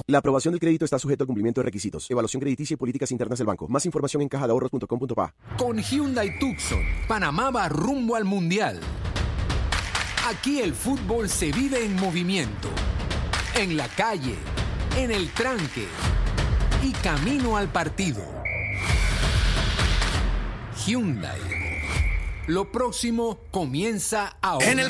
La aprobación del crédito está sujeto al cumplimiento de requisitos, evaluación crediticia y políticas internas del banco. Más información en cajadeahorros.com.pa. Con Hyundai Tucson, Panamá va rumbo al Mundial. Aquí el fútbol se vive en movimiento, en la calle, en el tranque y camino al partido. Hyundai. Lo próximo comienza ahora.